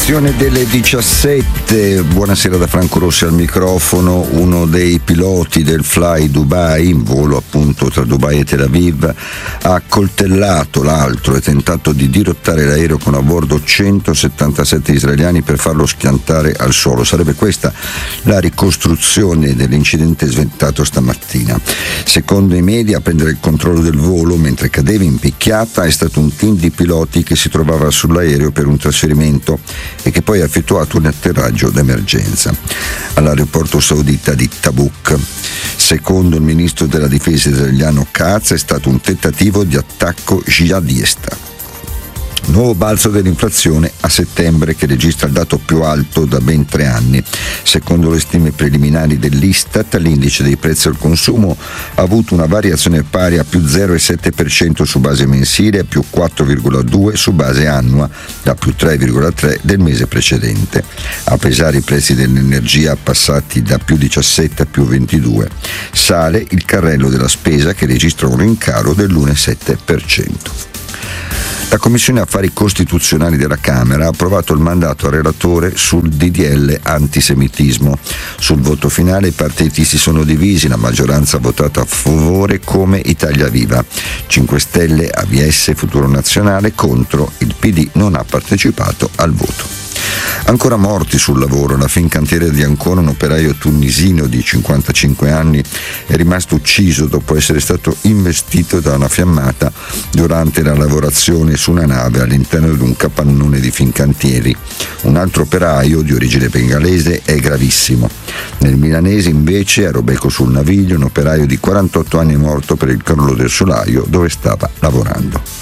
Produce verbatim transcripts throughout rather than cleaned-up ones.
Edizione delle diciassette, buonasera da Franco Rossi al microfono. Uno dei piloti del Fly Dubai, in volo appunto tra Dubai e Tel Aviv, ha accoltellato l'altro e tentato di dirottare l'aereo con a bordo centosettantasette israeliani per farlo schiantare al suolo. Sarebbe questa la ricostruzione dell'incidente sventato stamattina. Secondo i media, a prendere il controllo del volo mentre cadeva in picchiata è stato un team di piloti che si trovava sull'aereo per un trasferimento e che poi ha effettuato un atterraggio d'emergenza all'aeroporto saudita di Tabuk. Secondo il ministro della difesa israeliano Katz, è stato un tentativo di attacco jihadista. Nuovo balzo dell'inflazione a settembre, che registra il dato più alto da ben tre anni. Secondo le stime preliminari dell'Istat, l'indice dei prezzi al consumo ha avuto una variazione pari a più zero virgola sette per cento su base mensile e a più quattro virgola due per cento su base annua, da più tre virgola tre per cento del mese precedente. A pesare i prezzi dell'energia passati da più diciassette a più ventidue, sale il carrello della spesa, che registra un rincaro dell'uno virgola sette per cento. La Commissione Affari Costituzionali della Camera ha approvato il mandato al relatore sul D D L antisemitismo. Sul voto finale i partiti si sono divisi, la maggioranza ha votato a favore come Italia Viva, cinque Stelle, A V S, Futuro Nazionale contro, il P D non ha partecipato al voto. Ancora morti sul lavoro. La Fincantieri di Ancona, un operaio tunisino di cinquantacinque anni, è rimasto ucciso dopo essere stato investito da una fiammata durante la lavorazione su una nave all'interno di un capannone di Fincantieri. Un altro operaio di origine bengalese è gravissimo. Nel milanese invece, a Robeco sul Naviglio, un operaio di quarantotto anni è morto per il crollo del solaio dove stava lavorando.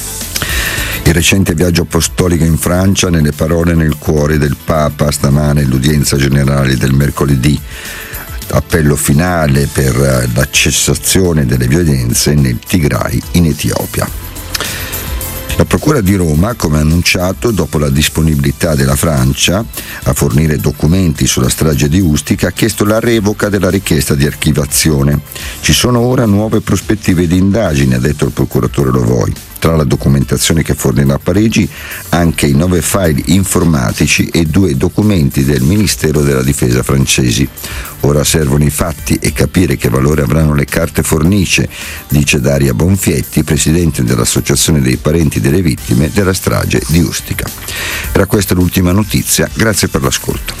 Il recente viaggio apostolico in Francia, nelle parole nel cuore del Papa stamane, l'udienza generale del mercoledì, appello finale per la cessazione delle violenze nel Tigray in Etiopia. La Procura di Roma, come annunciato, dopo la disponibilità della Francia a fornire documenti sulla strage di Ustica, ha chiesto la revoca della richiesta di archiviazione. Ci sono ora nuove prospettive di indagine, ha detto il procuratore Lovoi. Tra la documentazione che fornirà a Parigi, anche i nove file informatici e due documenti del Ministero della Difesa francesi. Ora servono i fatti e capire che valore avranno le carte fornice, dice Daria Bonfietti, presidente dell'Associazione dei Parenti delle Vittime della strage di Ustica. Era questa l'ultima notizia, grazie per l'ascolto.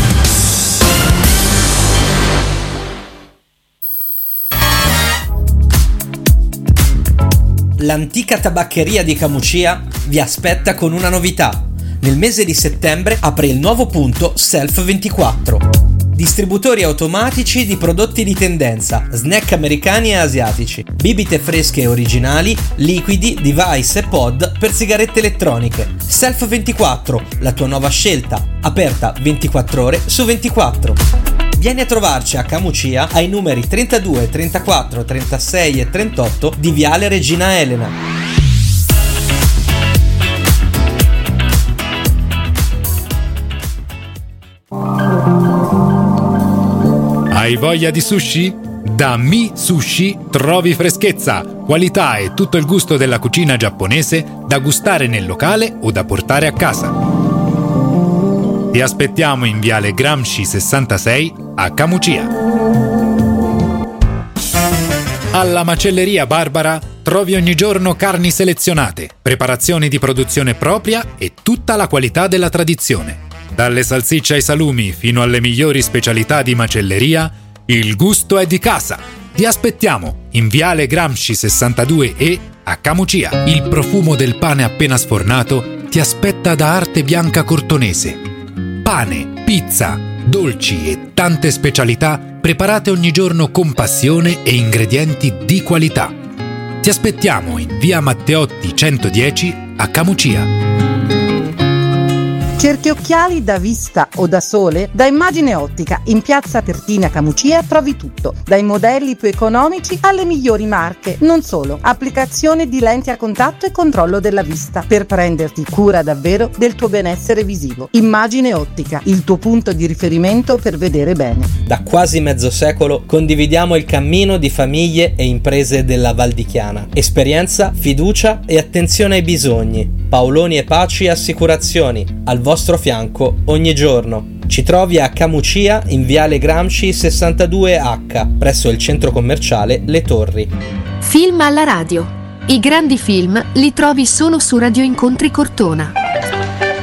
L'antica tabaccheria di Camucia vi aspetta con una novità. Nel mese di settembre apre il nuovo punto Self ventiquattro. Distributori automatici di prodotti di tendenza, snack americani e asiatici, bibite fresche e originali, liquidi, device e pod per sigarette elettroniche. Self ventiquattro, la tua nuova scelta, aperta ventiquattro ore su ventiquattro. Vieni a trovarci a Camucia ai numeri trentadue, trentaquattro, trentasei e trentotto di Viale Regina Elena. Hai voglia di sushi? Da Mi Sushi trovi freschezza, qualità e tutto il gusto della cucina giapponese da gustare nel locale o da portare a casa. Ti aspettiamo in Viale Gramsci sessantasei a Camucia. Alla Macelleria Barbara trovi ogni giorno carni selezionate, preparazioni di produzione propria e tutta la qualità della tradizione. Dalle salsicce ai salumi fino alle migliori specialità di macelleria, il gusto è di casa. Ti aspettiamo in Viale Gramsci sessantadue E a Camucia. Il profumo del pane appena sfornato ti aspetta da Arte Bianca Cortonese. Pane, pizza, dolci e tante specialità preparate ogni giorno con passione e ingredienti di qualità. Ti aspettiamo in via Matteotti centodieci a Camucia. Cerchi occhiali da vista o da sole? Da Immagine Ottica, in piazza Pertina Camucia trovi tutto, dai modelli più economici alle migliori marche. Non solo, applicazione di lenti a contatto e controllo della vista, per prenderti cura davvero del tuo benessere visivo. Immagine Ottica, il tuo punto di riferimento per vedere bene. Da quasi mezzo secolo condividiamo il cammino di famiglie e imprese della Val di Chiana. Esperienza, fiducia e attenzione ai bisogni. Paoloni e Paci Assicurazioni, al vostro fianco ogni giorno. Ci trovi a Camucia in Viale Gramsci sessantadue acca, presso il centro commerciale Le Torri. Film alla radio. I grandi film li trovi solo su Radio Incontri Cortona.